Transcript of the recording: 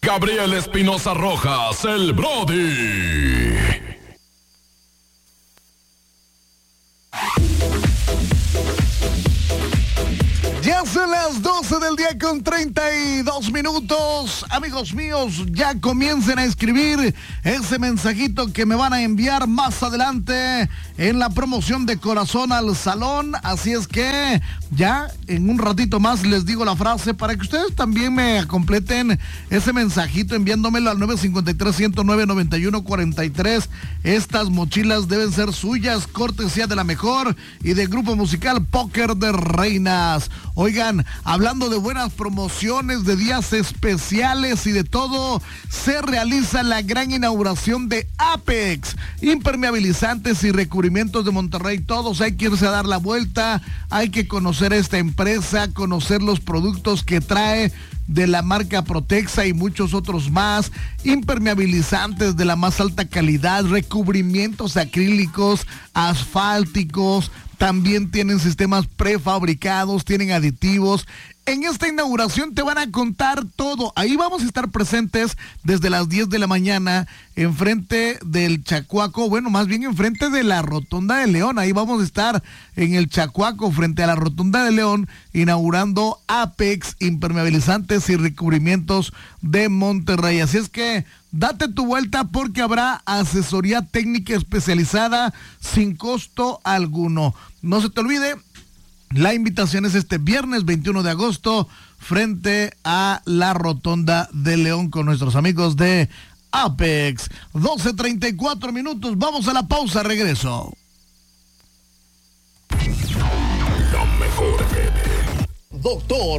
Gabriel Espinosa Rojas, el Brody. Ya son las 12 del día con 32 minutos. Amigos míos, ya comiencen a escribir ese mensajito que me van a enviar más adelante en la promoción de Corazón al Salón. Así es que ya en un ratito más les digo la frase para que ustedes también me completen ese mensajito enviándomelo al 953-109-9143. Estas mochilas deben ser suyas, cortesía de La Mejor y del grupo musical Póker de Reinas. Oigan, hablando de buenas promociones, de días especiales y de todo, se realiza la gran inauguración de Apex, impermeabilizantes y recubrimientos de Monterrey. Todos hay que irse a dar la vuelta, hay que conocer esta empresa, conocer los productos que trae de la marca Protexa y muchos otros más, impermeabilizantes de la más alta calidad, recubrimientos acrílicos, asfálticos, también tienen sistemas prefabricados, tienen aditivos. En esta inauguración te van a contar todo. Ahí vamos a estar presentes desde las 10 de la mañana, enfrente del Chacuaco, bueno, más bien enfrente de la Rotonda de León. Ahí vamos a estar en el Chacuaco, frente a la Rotonda de León, inaugurando Apex, impermeabilizantes y recubrimientos de Monterrey. Así es que date tu vuelta porque habrá asesoría técnica especializada sin costo alguno. No se te olvide, la invitación es este viernes 21 de agosto frente a la Rotonda de León con nuestros amigos de Apex. 12:34 minutos, vamos a la pausa, regreso. La Mejor FM. Doctor